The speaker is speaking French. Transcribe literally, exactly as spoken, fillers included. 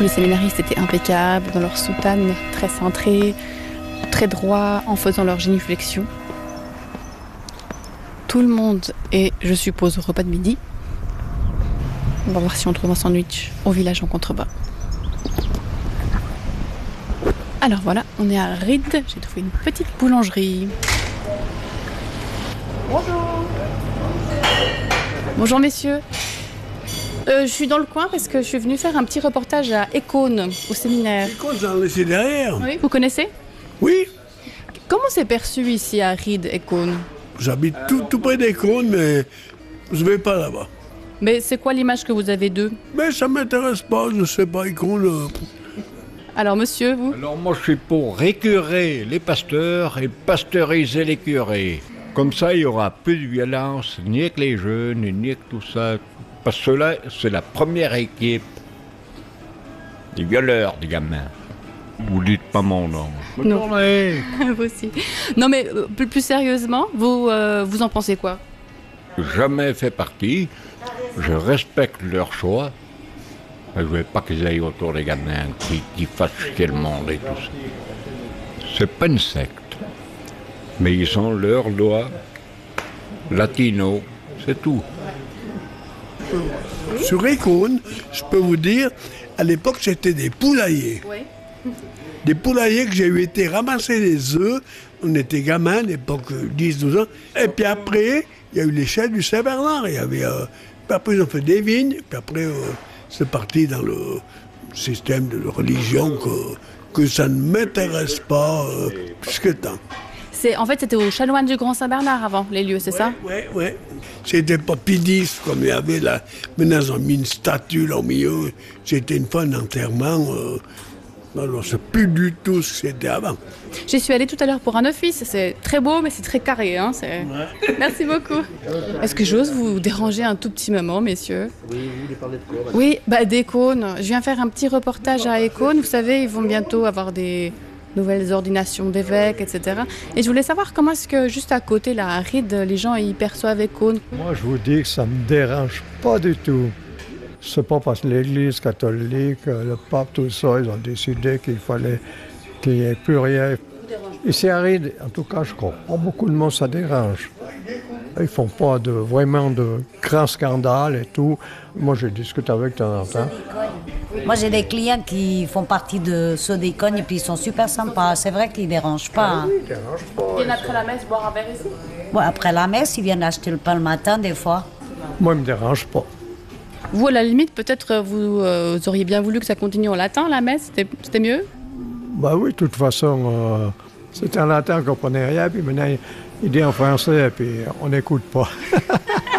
Tous les séminaristes étaient impeccables, dans leur soutane, très centrés, très droits, en faisant leur génuflexion. Tout le monde est, je suppose, au repas de midi. On va voir si on trouve un sandwich au village en contrebas. Alors voilà, on est à Ried. J'ai trouvé une petite boulangerie. Bonjour. Bonjour messieurs. Euh, je suis dans le coin parce que je suis venue faire un petit reportage à Écône, au séminaire. Écône, j'en ai laissé derrière. Oui, vous connaissez? Oui. Comment c'est perçu ici à Ried, Écône? J'habite tout, tout près d'Écône, mais je ne vais pas là-bas. Mais c'est quoi l'image que vous avez d'eux? Mais ça ne m'intéresse pas, je ne sais pas, Écône. Euh... Alors monsieur, vous? Alors moi je suis pour récurer les pasteurs et pasteuriser les curés. Comme ça il n'y aura plus de violence, ni avec les jeunes, ni avec tout ça. Parce que là, c'est la première équipe des violeurs, des gamins. Vous dites pas mon nom. Bonne Non. journée. Vous aussi. Non mais euh, plus, plus sérieusement, vous, euh, vous en pensez quoi? Jamais fait partie. Je respecte leur choix. Je ne veux pas qu'ils aillent autour des gamins qui, qui fassent chier le monde et tout ça. C'est pas une secte. Mais ils ont leur loi latino, c'est tout. Sur Écône, je peux vous dire, à l'époque, c'était des poulaillers. Oui. Des poulaillers que j'ai eu été ramasser les œufs. On était gamins, à l'époque, dix douze ans. Et puis après, il y a eu l'échelle du Saint-Bernard. Il y avait, euh, puis après, ils ont fait des vignes. Puis après, euh, c'est parti dans le système de religion que, que ça ne m'intéresse pas euh, plus que tant. C'est, en fait, c'était au chanoine du Grand Saint-Bernard avant, les lieux, c'est ça? Oui, oui. C'était pas Pidis, comme il y avait là. Maintenant, ils ont mis une statue là au milieu. C'était une fois un enterrement. Euh, alors, c'est plus du tout ce que c'était avant. J'y suis allée tout à l'heure pour un office. C'est très beau, mais c'est très carré. Hein, c'est... Ouais. Merci beaucoup. Est-ce que j'ose vous déranger un tout petit moment, messieurs? Oui, vous voulez parler de quoi? Oui, bah, d'Écône. Je viens faire un petit reportage à Écône. Vous savez, ils vont bientôt avoir des nouvelles ordinations d'évêques, et cetera. Et je voulais savoir comment est-ce que, juste à côté, là, à Ried, les gens y perçoivent Écône. Moi, je vous dis que ça me dérange pas du tout. C'est pas parce que l'Église catholique, le pape, tout ça, ils ont décidé qu'il fallait qu'il n'y ait plus rien. Ici à Ried, en tout cas, je crois pas beaucoup de monde ça dérange. Ils font pas de, vraiment de grands scandales et tout. Moi, je discute avec de temps en temps. Moi, j'ai des clients qui font partie de ceux d'Écône et puis ils sont super sympas. C'est vrai qu'ils ne dérangent pas. Hein. Ils dérangent pas. Ils viennent après la messe boire un verre ici? Bon, après la messe, ils viennent acheter le pain le matin, des fois. Moi, ils me dérange pas. Vous, à la limite, peut-être vous, euh, vous auriez bien voulu que ça continue en latin, la messe? C'était, c'était mieux? Bah oui, de toute façon, euh, c'était en latin, on ne comprenait rien. Puis maintenant, il dit en français et puis on n'écoute pas.